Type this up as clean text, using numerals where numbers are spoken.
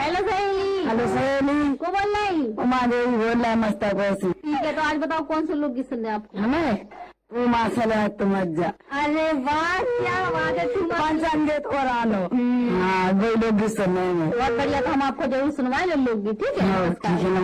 Hello सहेली। Hello सहेली। को बोल रही? उमा देवी बोल रहा है मस्ता कोसी। ठीक है, तो आज बताओ कौन से लोकगीत सुनने आपको? हमें तू मासला तुम मज्जा। अरे वाह, क्या बात है। तुम पंचांगे थोरानो। हाँ, वही लोकगीत सुनने में बहुत बढ़िया। तो हम आपको जरूर सुनवाएंगे लोकगीत। ठीक है, ठीक है।